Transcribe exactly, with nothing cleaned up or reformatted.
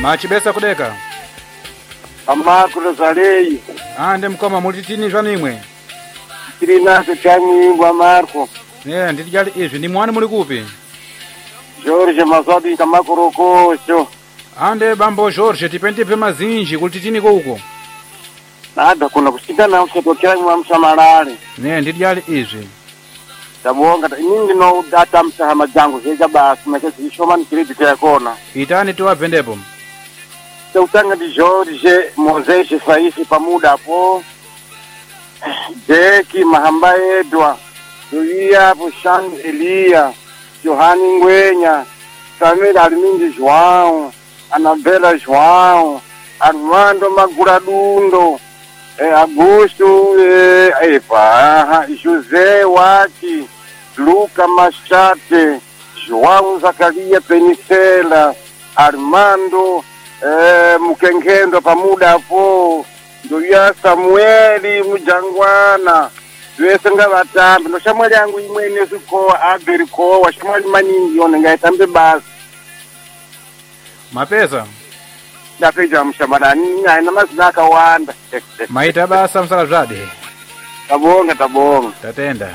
Machibesa kudeka. Amako Rosalei. Ande mkoma mulitini zvanimwe. Tiri naso chaningwa Marco. Eh, nditijali izvi ni mwani muli kupi? George Masabi kamakorokosho. Ande bambo George tipendipe mazinji kulitini uko. Nada kuna kusikana ukitokea mwa msamarale. Ne nditijali izvi. Tabonga ningi no data msahama jangu heza basi makezi shomani credit ya kona. Itani tiwabvendepo. Utanga di George Moses Faisi pamuda hapo. Jeki Mahamba Edwa. Tulia Pushan Elia. Johani Ngwenya. Samuel Armingi João. Anabela João. Armando Maguradundo. Eh, Augusto eh, Eva. José Waki. Luca Machate. João Zacaria Penicela. Armando Eh, mukengendo pamuda hapo ndoya Samueli Mujangwana wesenga vatambi no Samueli yangu imwene zuko agriko wa Samueli maningi yone ngaitambe basi mapesa ndapeja mshamarani na mazina akawanda maita basa msala zvade tabonga tabonga tatenda